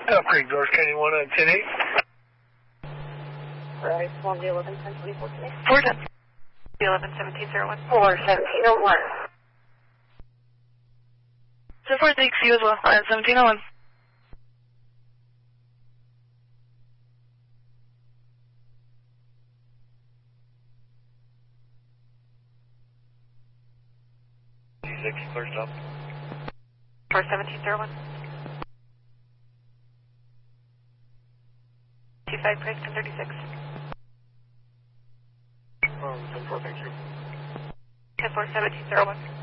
Creek, North County 1 on 10-8. Right, 1 11 10 24 today. 410. 11 1701. 4 1701. So 46, you as well, on 1701. D6, clear stop. 4 1701. 25 Price 1036. 10-4, thank you. 10 4 1701.